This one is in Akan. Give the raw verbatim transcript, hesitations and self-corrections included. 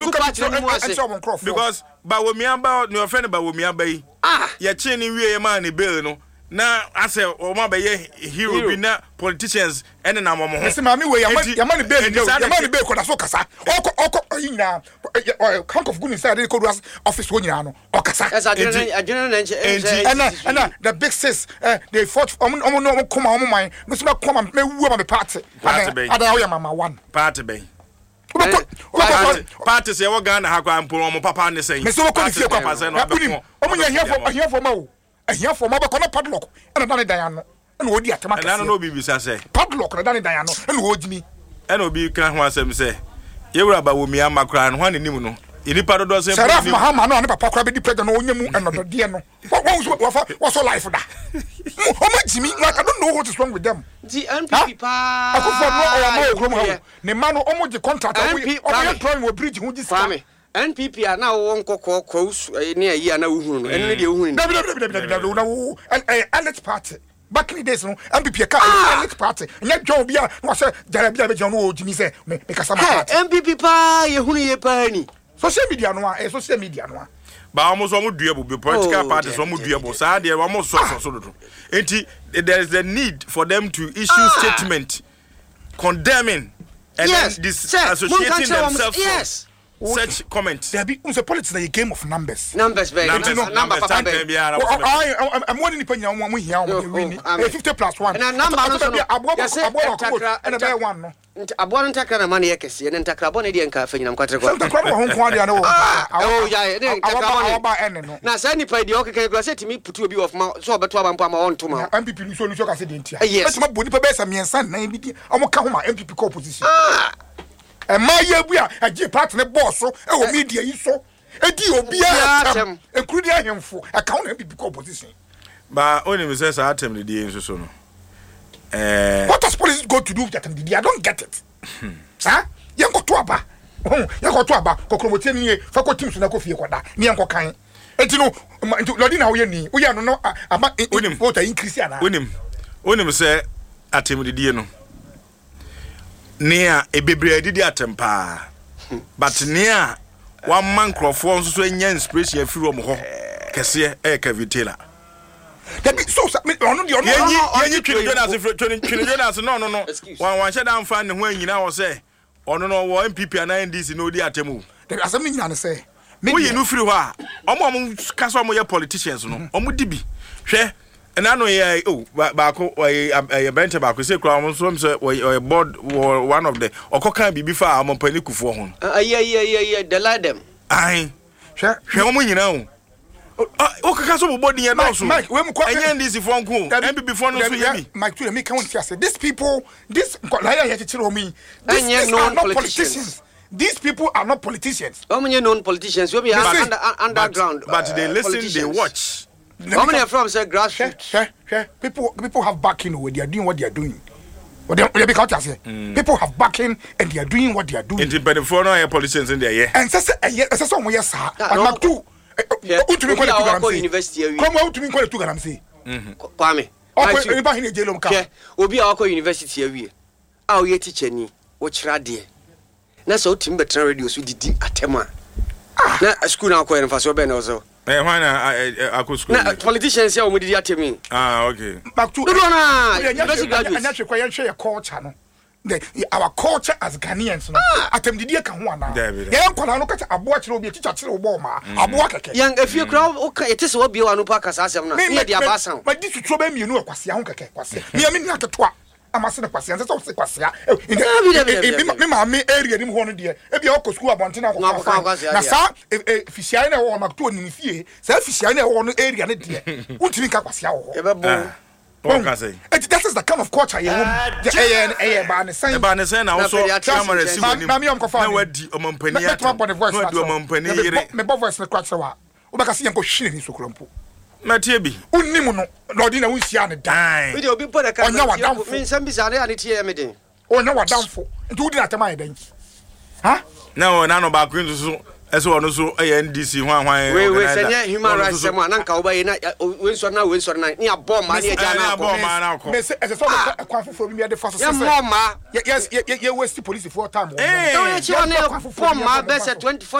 two party because Bawomiamba no friend Bawomiamba ah ya chini wie man ni bill no na ase o ma be hero bi na politicians ene na momo ho se ma me we ya man be ya man be ko da so kasa oko oko nyina Hank of Goodness said ko office wo nyina no o kasa and and the big sis they fought omo no come omo man no so come me wu ma me party ada wo ya mama one party be party say wo Ghana ha kwa mpo omo papa ne say me so ko fie kwa papa no omo nya here for here for ma wo here for ma be kono padlock and dan dan no na odi atema kase na no bi bi sa say padlock na dan dan no na ojimi and obi kan ho asem say yewura ba wo mi amakra no ho anim no inipa dodo say Saraf Mahama no ne papa kra be di president no onyamu enodo de no wo so life da o jimi like I don't know what is wrong with them the N P P pa akufo no o ma ogrom ha ne ma no omo je contract o we trying we bridge hu ji sa N P P na wo nkokọ kwaus ne ayi na wo hunu no ene de wo hunu na wo elite party back in the days no N P P ka elite party nya dwo bia no say jara bia be je no o jimi say me kasa ma party N P P pa ye hunu ye pa ni social media no a social media no a ba almost almost doable be political parties almost doable so they almost so so do enti there is a need for them to issue ah. statement condemning and yes. then this associating themselves yes such comments there be a politics a game of numbers numbers very numbers no number papa be I I'm more than depending on one here on fifty plus one and number no so abo abo and be one no abo no takra na man ye kese ne takra abo ne de nka afanyina mkwatre kwa takra ho nko ade na wo oh ya ne takra abo ene no na sa ni pa di okeke kwa se timi putu obi of ma so obeto aba mpa ma won to ma M P P lu so lu so ka se de ntia betima boni pa be sa miensa na bi di omo ka ho ma M P P opposition e ma ye bu a agi party ne boss so e wo media yi so e di obi a e krudi ahemfo e ka ho na M P P opposition ba oni me say sa atem de yin so so no eh what does police go to do with that? I don't get it huh yanko to aba yanko to aba kokromotie ni fa ko team so na ko fie koda ni yanko kan enti no lodi na wo ye ni wo ye no no ama onim vote increase ana onim onim say atem de die no Nia e bebre adidi atempa but nia one man crofo nso so enya inspiration afiri wo mo ho kese e ka vitela that be so ono de ono yenyi twini Jonas twini Jonas no no no wan wan she dan fa ne ho anyina wo say ono no wo M P P and N D C no di atemu that asem nyina ne say me yi no firi ho a omo omo ka so omo ye politicians no omo di bi hwe na no ye oh ba ko e bench ba ko say kura omo so say board one of the okokan bibi fa omo pani kufu ho ayi ayi ayi the lie them ai hwe hwe omo nyina o o kaka so body ye no so enye ndisi fo nko M P P fo no so ye bi Mike to me can say these people this lie here chiro me these are not politicians. These people are not politicians. How many known politicians? We be under underground but they listen, they watch. How many are from say grassroots? People people have backing when they are doing what they are doing. What they they because say people have backing and they are doing what they are doing. Independent for no politicians in there, yeah. And say say some yes sir. But Mark two utumi ko le tu university. Come utumi ko le tu garam say. Mhm. Kwame. Okay, anybody in jail on ka. Obi a ko university awie. A o ye teacher ni, wo kira de. Na so utimi betra radio so didi atema. Na school na ko en fa so be na so. Eh wana akọ school. Na politicians ya o mudidi atemi. Ah okay. Back to no na. University graduates. And actually kwa share culture no. The our culture as Ghanaians no. Atem didi ka ho ana. Ya nkwala no kacha aboa kire obi teacher kire obo ma. Aboa keke. Yang afie kra o ka yete se obi wa no pa kasa asem na. Ne dia ba san. Ma di tuturo ba mienu akwase ho keke kwase. Me me ni aketo amase na kwase anse so kwase a me ma me area ni ho no de e bia o ko school abonte na kwase na sa fisiai na wo ma to ni fie sa fisiai na wo no area ne de untimi ka kwase a wo e be bo what can say that is the kind of culture you eh eh ba ne san ba ne san na so camera si woni na me am ko fa na wadi omampani ya na wadi omampani yire me bo voice na kwase wa o ba ka se yanko hwire ni so krampo Matie bi unnimu no lodi na wunsia ne dan we dey obi po da ka onya wadamfo me nsam bi sa na ne tie me den onya wadamfo nti wudi na tema ye dan ha na o na no ba kwin so eso ono so e N D C hwan hwan we we senya human rights sem na nka oba ye na we nso na we nso na ni abom ma ni eja na akọ me say e so na kwa foforo bi me dey fa so say yes yes ye waste police for time eh we chi on e bom ma be say twenty